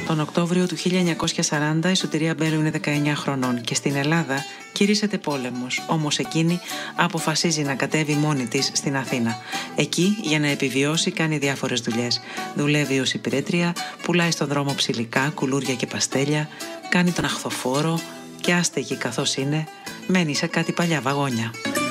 Τον Οκτώβριο του 1940 η Σωτηρία Μπέλου είναι 19 χρονών και στην Ελλάδα κηρύσσεται πόλεμος. Όμως εκείνη αποφασίζει να κατέβει μόνη της στην Αθήνα. Εκεί, για να επιβιώσει, κάνει διάφορες δουλειές. Δουλεύει ως υπηρέτρια, πουλάει στον δρόμο ψηλικά, κουλούρια και παστέλια, κάνει τον αχθοφόρο και άστεγη καθώς είναι, μένει σε κάτι παλιά βαγόνια.